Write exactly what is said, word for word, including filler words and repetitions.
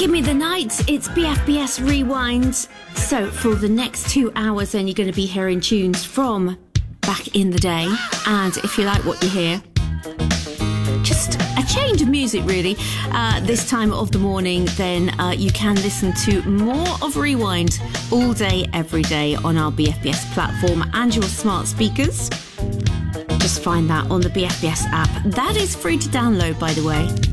Give me the night. It's B F B S Rewind. So for the next two hours, then you're going to be hearing tunes from back in the day. And if you like what you hear, just a change of music, really. Uh, this time of the morning, then uh, you can listen to more of Rewind all day, every day on our B F B S platform and your smart speakers. Just find that on the B F B S app. That is free to download, by the way.